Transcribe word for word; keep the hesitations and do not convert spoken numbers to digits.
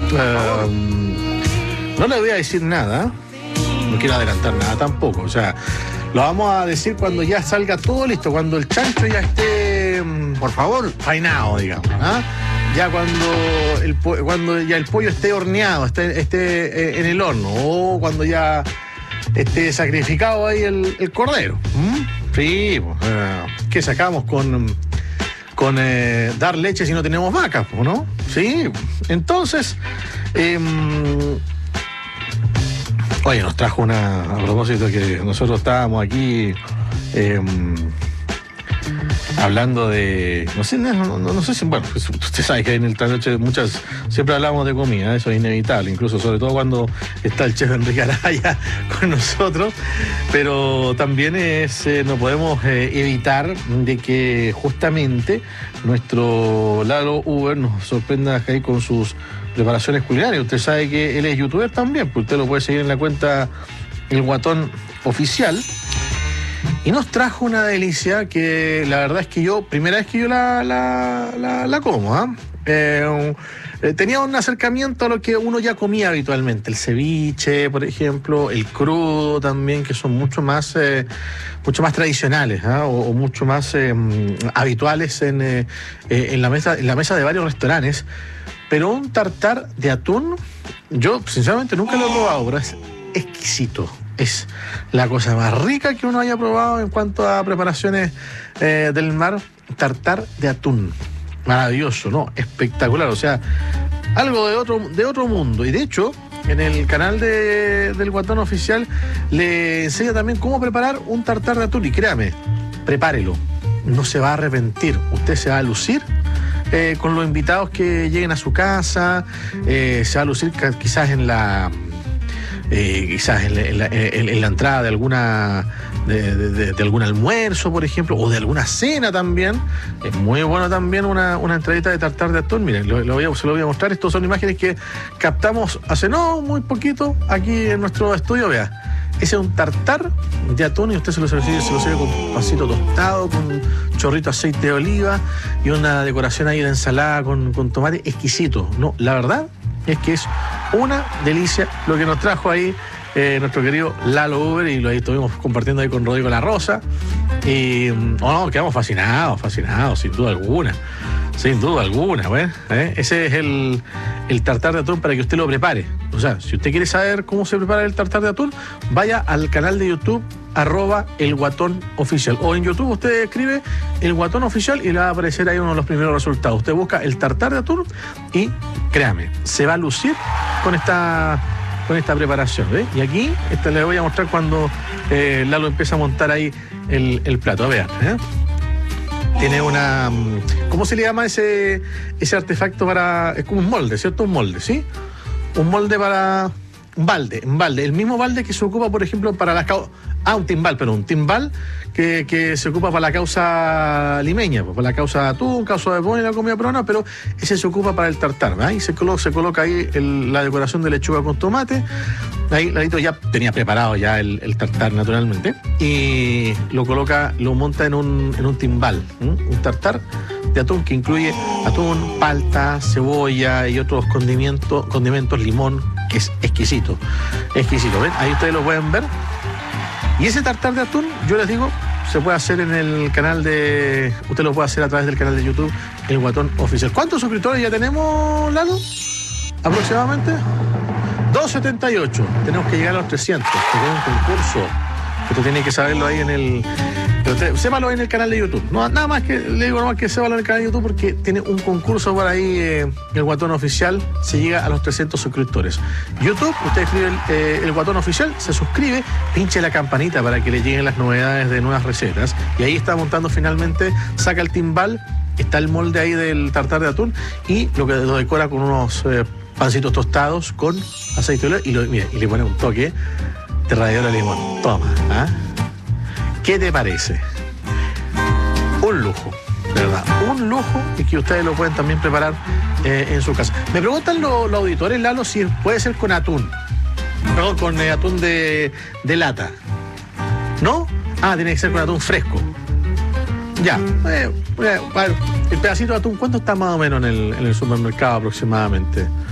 Uh, no le voy a decir nada, no quiero adelantar nada tampoco, o sea, lo vamos a decir cuando ya salga todo listo, cuando el chancho ya esté, por favor, faenado, digamos, ¿ah? Ya cuando el, cuando ya el pollo esté horneado, esté, esté en el horno, o cuando ya esté sacrificado ahí el, el cordero. ¿Mm? Sí, pues, eh, ¿qué sacamos con, con eh, dar leche si no tenemos vacas, pues, ¿no? Sí, entonces, eh, oye, nos trajo una, a propósito que nosotros estábamos aquí eh, hablando de, no sé, no, no, no sé si, bueno, usted sabe que en el trasnoche muchas, siempre hablamos de comida, eso es inevitable, incluso sobre todo cuando está el chef Enrique Araya con nosotros, pero también es, eh, no podemos eh, evitar de que justamente nuestro Lalo Uber nos sorprenda ahí con sus preparaciones culinarias. Usted sabe que él es youtuber también, pues usted lo puede seguir en la cuenta El Guatón Oficial. Y nos trajo una delicia que la verdad es que yo, primera vez que yo la, la, la, la como, ¿eh? Eh, eh, tenía un acercamiento a lo que uno ya comía habitualmente, el ceviche, por ejemplo, el crudo también, que son mucho más, eh, mucho más tradicionales, ¿eh? o, o mucho más eh, habituales en, eh, en, la mesa, en la mesa de varios restaurantes. Pero un tartar de atún, yo sinceramente nunca lo he probado, pero es exquisito. Es la cosa más rica que uno haya probado en cuanto a preparaciones eh, del mar. Tartar de atún. Maravilloso, ¿no? Espectacular. O sea, algo de otro, de otro mundo. Y de hecho, en el canal de, del Guatón Oficial le enseña también cómo preparar un tartar de atún. Y créame, prepárelo. No se va a arrepentir. Usted se va a lucir eh, con los invitados que lleguen a su casa. Eh, se va a lucir quizás en la... Eh, quizás en la, en, la, en la entrada de alguna de, de, de algún almuerzo, por ejemplo, o de alguna cena también. Es muy bueno también una, una entradita de tartar de atún. Miren, lo, lo voy a, se lo voy a mostrar. Estos son imágenes que captamos hace no muy poquito aquí en nuestro estudio. Vea, ese es un tartar de atún y usted se lo sirve, se lo sirve con un pancito tostado, con un chorrito de aceite de oliva y una decoración ahí de ensalada con, con tomate. Exquisito, ¿no? La verdad es que es una delicia lo que nos trajo ahí eh, nuestro querido Lalo Uber, y lo ahí estuvimos compartiendo ahí con Rodrigo La Rosa. Y oh, no, quedamos fascinados, fascinados, sin duda alguna. Sin duda alguna, ¿eh? ¿Eh? Ese es el, el tartar de atún para que usted lo prepare. O sea, si usted quiere saber cómo se prepara el tartar de atún, vaya al canal de YouTube, arroba El Guatón Oficial. O en YouTube usted escribe El Guatón Oficial y le va a aparecer ahí uno de los primeros resultados. Usted busca el tartar de atún y, créame, se va a lucir con esta, con esta preparación, ¿eh? Y aquí esta le voy a mostrar cuando eh, Lalo empieza a montar ahí el, el plato. A ver, ¿eh? Tiene una... ¿Cómo se le llama ese, ese artefacto para...? Es como un molde, ¿cierto? Un molde, ¿sí? Un molde para... Un balde, un balde. El mismo balde que se ocupa, por ejemplo, para la causa... Ah, un timbal, pero un timbal que, que se ocupa para la causa limeña, pues, para la causa de atún, causa de pollo y la comida peruana, pero ese se ocupa para el tartar, ¿verdad? Y se coloca, se coloca ahí el, la decoración de lechuga con tomate. Ahí Ladito ya tenía preparado ya el, el tartar naturalmente, y lo coloca, lo monta en un, en un timbal, ¿eh? Un tartar de atún que incluye atún, palta, cebolla y otros condimentos, condimentos, limón, que es exquisito, exquisito, ¿ven? Ahí ustedes lo pueden ver. Y ese tartar de atún, yo les digo, se puede hacer en el canal de... Usted lo puede hacer a través del canal de YouTube, El Guatón Oficial. ¿Cuántos suscriptores ya tenemos, Lalo? ¿Aproximadamente? doscientos setenta y ocho. Tenemos que llegar a los trescientos. Tenemos un concurso. Usted tiene que saberlo ahí en el... Usted, sépalo ahí en el canal de YouTube. No, nada más que, le digo nada más que sépalo en el canal de YouTube porque tiene un concurso por ahí, eh, El Guatón Oficial, se llega a los trescientos suscriptores. YouTube, usted escribe el, eh, El Guatón Oficial, se suscribe, pinche la campanita para que le lleguen las novedades de nuevas recetas. Y ahí está montando finalmente, saca el timbal, está el molde ahí del tartar de atún y lo que lo decora con unos eh, pancitos tostados con aceite de oliva y, lo, mira, y le pone un toque de ralladura de limón. Toma, ¿ah? ¿Qué te parece? Un lujo, de verdad, un lujo, y que ustedes lo pueden también preparar eh, en su casa. Me preguntan los, los auditores, Lalo, si puede ser con atún, no, con eh, atún de, de lata. ¿No? Ah, tiene que ser con atún fresco. Ya, eh, eh, bueno, el pedacito de atún, ¿cuánto está más o menos en el, en el supermercado aproximadamente?